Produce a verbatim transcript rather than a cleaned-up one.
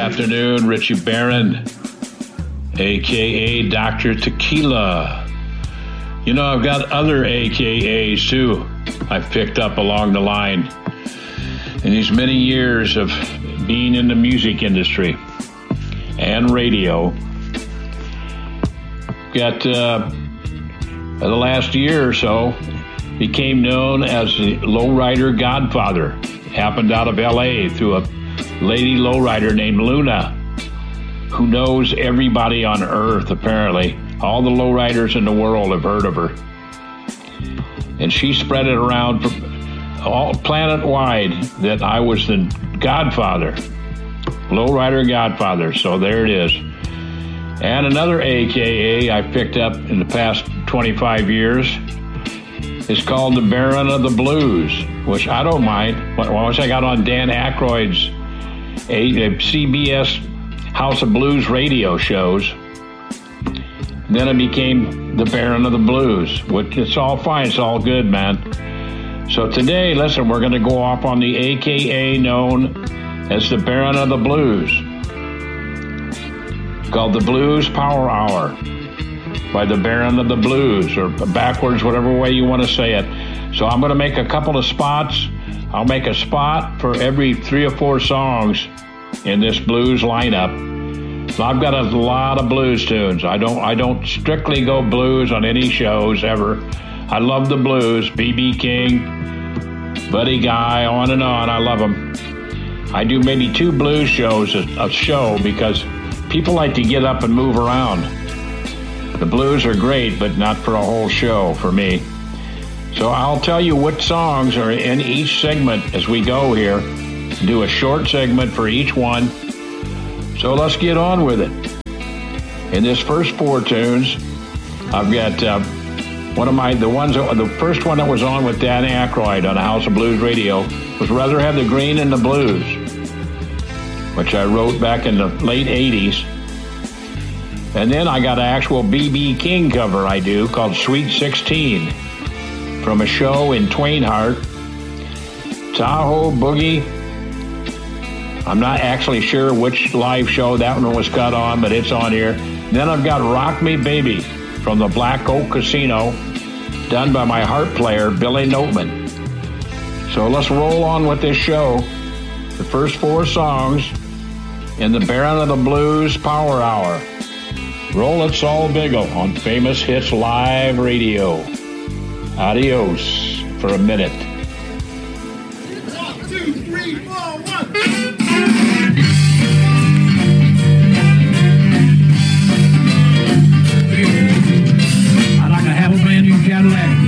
afternoon, Richie Barron, a k a. Doctor Tequila. You know, I've got other A K As, too, I've picked up along the line in these many years of being in the music industry and radio. Got, uh, the last year or so, became known as the Lowrider Godfather. Happened out of L A through a lady lowrider named Luna, who knows everybody on Earth, apparently. All the lowriders in the world have heard of her. And she spread it around all planet-wide that I was the Godfather, Lowrider Godfather. So there it is. And another A K A I picked up in the past twenty-five years is called the Baron of the Blues, which I don't mind. Once I got on Dan Aykroyd's a, a C B S House of Blues radio shows, then I became the Baron of the Blues, which it's all fine. It's all good, man. So today, listen, we're going to go off on the A K A known as the Baron of the Blues, called the Blues Power Hour by the Baron of the Blues, or backwards, whatever way you want to say it. So I'm going to make a couple of spots. I'll make a spot for every three or four songs in this blues lineup. So I've got a lot of blues tunes. I don't I don't strictly go blues on any shows ever. I love the blues. B B King, Buddy Guy, on and on. I love them. I do maybe two blues shows a, a show because people like to get up and move around. The blues are great, but not for a whole show for me. So I'll tell you what songs are in each segment as we go here. Do a short segment for each one. So let's get on with it. In this first four tunes, I've got uh, one of my, the ones, the first one that was on with Dan Aykroyd on House of Blues Radio was Rather Have the Green and the Blues, which I wrote back in the late eighties. And then I got an actual B B King cover I do called Sweet sixteen from a show in Twain Harte. Tahoe Boogie. I'm not actually sure which live show that one was cut on, but it's on here. Then I've got Rock Me Baby from the Black Oak Casino, done by my harp player, Billy Noteman. So let's roll on with this show. The first four songs in the Baron of the Blues Power Hour. Roll it, Saul Biggle on Famous Hits Live Radio. Adios for a minute. One, two, three, four, one. I'd like to have a brand new Cadillac.